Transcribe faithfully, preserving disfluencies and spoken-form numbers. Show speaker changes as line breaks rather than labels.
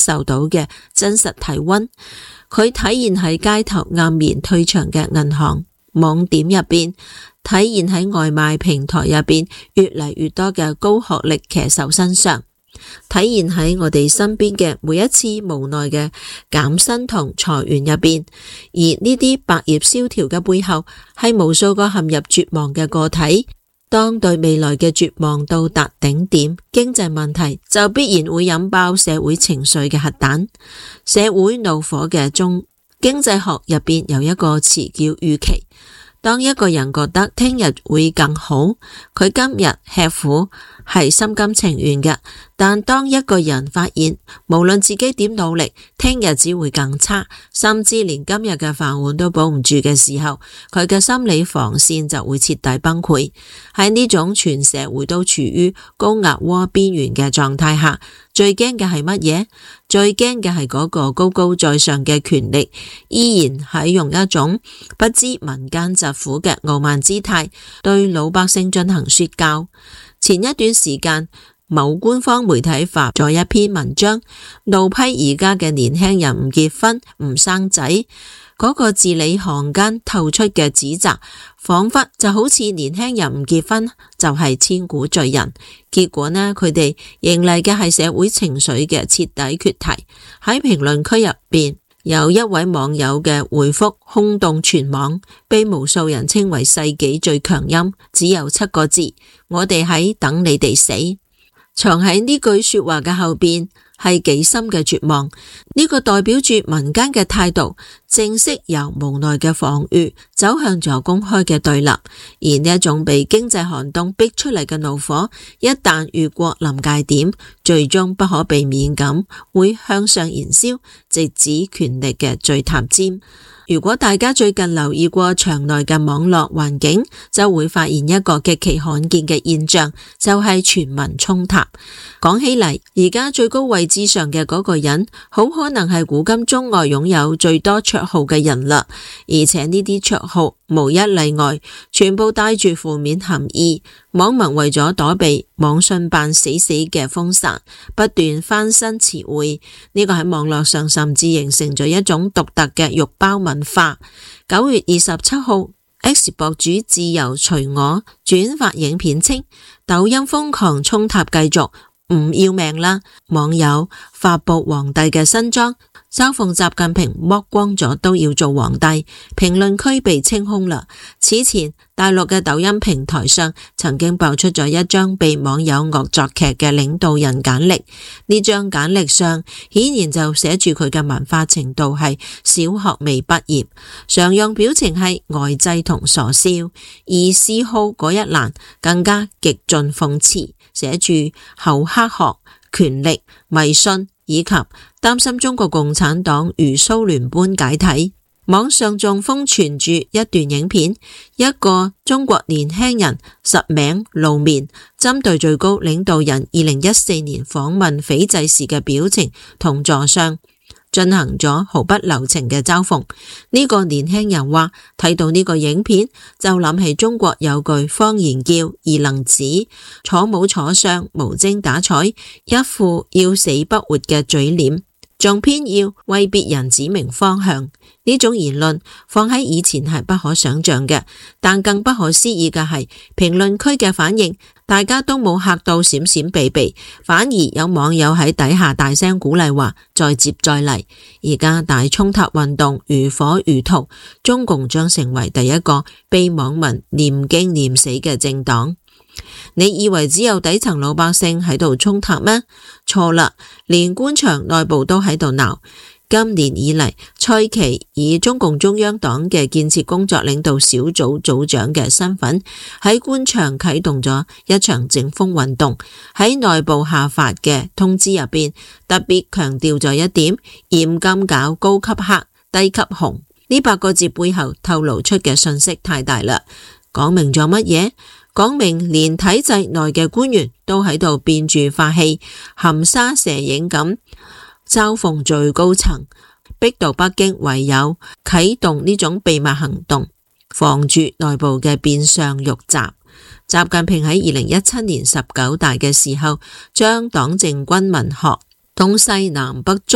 受到嘅真實體溫。佢體現喺街頭暗面退場嘅銀行網點入邊，體現喺外賣平台入邊越嚟越多嘅高學歷騎手身上，體現喺我哋身邊嘅每一次無奈嘅減薪同裁員入邊。而呢啲百業蕭條嘅背後，係無數個陷入絕望嘅個體。當對未來嘅絕望到達頂點，經濟問題就必然會引爆社會情緒嘅核彈。社會怒火嘅中，經濟學入邊有一個詞叫預期。當一個人覺得聽日會更好，佢今日吃苦係心甘情願嘅。但當一個人發現無論自己點努力，聽日只會更差，甚至連今日嘅飯碗都保唔住嘅時候，佢嘅心理防線就會徹底崩潰。喺呢種全社會都處於高壓鍋邊緣嘅狀態下，最驚嘅係乜嘢？最驚嘅係嗰個高高在上嘅權力依然係用一種不知民間疾苦嘅傲慢姿態對老百姓進行說教。前一段時間，某官方媒體發咗一篇文章，怒批而家嘅年輕人唔結婚唔生仔，嗰個字裏行間透出嘅指責，仿佛就好似年輕人唔結婚就係千古罪人。結果呢，佢哋迎嚟嘅係社會情緒嘅徹底決堤。喺評論區入邊，有一位網友嘅回覆轟動全網，被無數人稱為世紀最強音，只有七個字：我哋喺等你哋死。藏喺呢句說話嘅後邊係幾深嘅絕望。呢個代表住民間嘅態度，正式由無奈嘅防禦走向咗公開嘅對立。而呢一種被經濟寒冬逼出嚟嘅怒火，一旦越過臨界點，最終不可避免咁會向上燃燒，直指權力嘅最塔尖。如果大家最近留意過場內嘅網絡環境，就會發現一個極其罕見嘅現象，就係全民衝塔。講起嚟，而家最高位置上嘅嗰個人，好可能係古今中外擁有最多綽號嘅人啦。而且呢啲綽號無一例外，全部帶住負面含義。網民為咗躲避網信辦死死嘅封殺，不斷翻新詞彙。呢個喺網絡上甚至形成咗一種獨特嘅肉包文化。九月二十七號，X 博主自由隨我轉發影片稱，抖音瘋狂衝塔繼續，唔要命啦！網友發布皇帝嘅新裝，嘲諷習近平剝光咗都要做皇帝，評論區被清空啦。此前大陸嘅抖音平台上曾經爆出咗一張被網友惡作劇嘅領導人簡歷，呢張簡歷上顯然就寫住佢嘅文化程度係小學未畢業，常用表情係呆滯同傻笑，而嗜好嗰一欄更加極盡諷刺，寫住厚黑學、權力、迷信以及擔心中國共產黨如蘇聯般解體。網上仲瘋傳住一段影片，一個中國年輕人實名露面，針對最高領導人二零一四年訪問斐濟時嘅表情同座相進行咗毫不留情嘅嘲諷。呢個年輕人話，睇到呢個影片就諗起中國有句方言叫二愣子，坐冇坐相，無精打采，一副要死不活嘅嘴臉，仲偏要為別人指明方向。呢種言論放喺以前係不可想象嘅，但更不可思議嘅係評論區嘅反應，大家都冇嚇到閃閃避避，反而有網友喺底下大聲鼓勵話再接再厲。而家大衝塔運動如火如荼，中共將成為第一個被網民念經念死嘅政黨。你以為只有底層老百姓喺度衝塔咩？錯啦，連官場內部都喺度鬧。今年以嚟，蔡奇以中共中央黨嘅建設工作領導小組組長嘅身份，喺官場啟動咗一場整風運動。喺內部下發嘅通知入邊，特別強調咗一點：嚴禁搞高級黑、低級紅。呢八個字背後透露出嘅信息太大啦，講明咗乜嘢？講明連體制內嘅官員都喺度變住法器，含沙射影咁嘲諷最高層，逼到北京唯有啟動呢種秘密行動，防住內部嘅變相入閘。習近平喺二零一七年十九大嘅時候，將黨政軍民學東西南北中